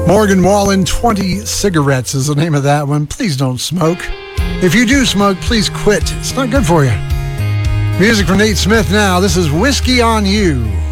Morgan Wallen, 20 Cigarettes is the name of that one. Please don't smoke. If you do smoke, please quit. It's not good for you. Music from Nate Smith now. This is Whiskey on You.